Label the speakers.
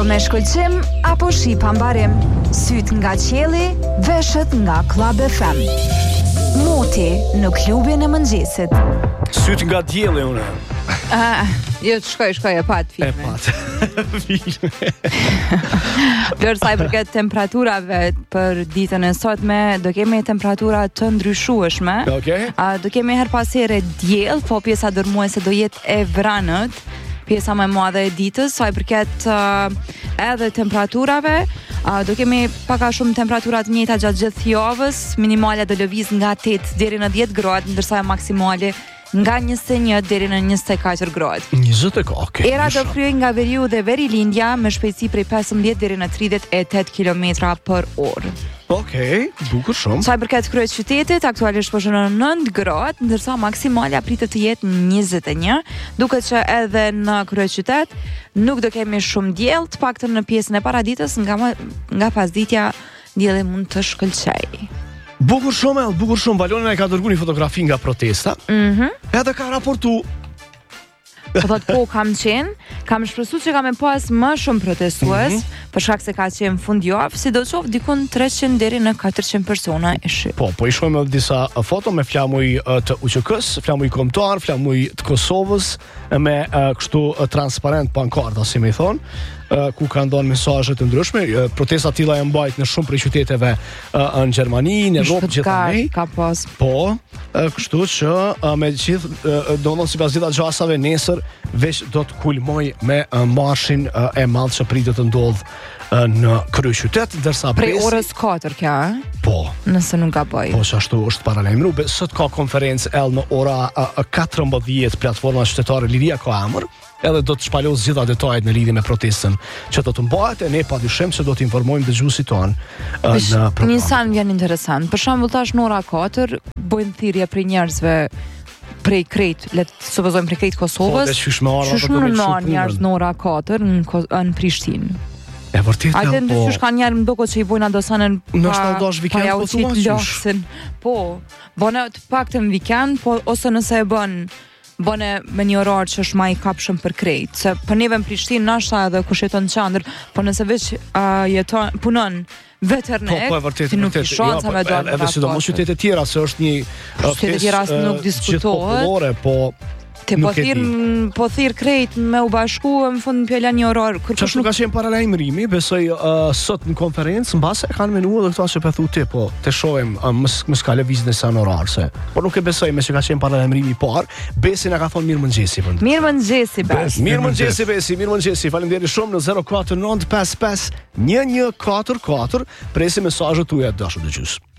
Speaker 1: Me shkëlqim apo shi pa mbarim, syt nga qielli, veshët nga Club FM. Moti në klubin e mëngjesit.
Speaker 2: Syt nga dielli unë.
Speaker 3: Jo, shkoj e pat filmin.
Speaker 2: E pat. Filme.
Speaker 3: Për sa i përket temperaturave për ditën e sotme, do kemi temperatura të ndryshueshme.
Speaker 2: Okej.
Speaker 3: Do kemi her pas here diell, po pjesa dërmuese do jetë e vranët. Pjesa më e madhe e ditës, sa i përket edhe temperaturave, do kemi pak a shumë temperaturat njëjta gjatë gjithë javës, minimale do lëviz nga 8 deri në 10 gradë, ndërsa maksimale nga 21 deri në 24 gradë.
Speaker 2: 20, okej.
Speaker 3: Era do kryej nga veriu dhe verilindja me shpejtësi prej 15 deri në 38 km për orë.
Speaker 2: Okej, bukur shumë.
Speaker 3: Sa i përket kryeqytetit, aktualisht po shënon 9 gradë, ndërsa maksimale pritet të jetë 21, duke që edhe në kryeqytet nuk do kemi shumë diell, të paktën në pjesën e paraditës, nga pasditja dielli mund të shkëlqejë.
Speaker 2: Bukur shumë. Valonina e ka dërguar një fotografi nga protesta. Edhe ka raportu.
Speaker 3: Po thot po kam shpresuar që kam e pas më shumë protestues, për shkak se ka qenë fundjavë, sidoqoftë dikun 300 deri në 400 persona e shi.
Speaker 2: Po i shohim edhe disa foto me flamuj të UÇK-s, flamuj kombëtar, flamuj të Kosovës, me kështu transparent pankarta, si më thon, ku kanë dhënë mesazhe të ndryshme. Protesta të tilla janë mbajtur në shumë prej qyteteve në Gjermani, në Europë gjithandaj.
Speaker 3: Ka pas.
Speaker 2: Po, kështu që me gjithë domosdoshmë sipas gjitha gjasave nesër veç do të kulmoj me marshin e madh që pritet të ndodh në kryeqytet, ndërsa
Speaker 3: prej orës 4 kjo,
Speaker 2: Po.
Speaker 3: Nëse nuk gaboj.
Speaker 2: Po, që ashtu është paralajmëruar. Sot ka konferencë në ora 14 platforma qytetare Liria ka emër. Edhe do të shpalos gjitha detajet në lidhje me protestën që do të mbahet, e ne padyshim se do të informojmë dëgjuesit tonë në program.
Speaker 3: Një san vjen interesant. Për shembull tash në ora 4 bojnë thirrje për njerëzve prej krejt, le të supozojmë prej krejt Kosovës.
Speaker 2: Po, qysh
Speaker 3: njerëz në ora 4 në Prishtinë.
Speaker 2: E vërtet
Speaker 3: janë, po. Qysh kanë njerë më doko që i bojnë adosanën
Speaker 2: pa
Speaker 3: ja uqit lasin. Po, bëne të paktën vikend, po ose nëse e bëne me një orar që është ma i kapshëm për krejt. Se për neve në Prishtinë nashta edhe kush jeton në qandër, po nëse veç punon veternek, ti nuk i shanca me dojnë nga
Speaker 2: edhe sidomos qytete tjera, se është një
Speaker 3: nuk diskutohet,
Speaker 2: po
Speaker 3: po thirr krejt me u bashku në fund pjela një orar.
Speaker 2: Çfarë nuk ka qenë paralajmërimi, besoj sot në konferencë mbase e kanë menuar edhe këto që po thu ti, po të shohim mos ka lëvizje në san orar se. Po nuk e besoj me se ka qenë paralajmërimi i parë. Besi na ka thonë mirëmëngjesi për. Mirëmëngjesi. Faleminderit shumë në 04955 1144. Presim mesazhet tuaja dashur dëgjues.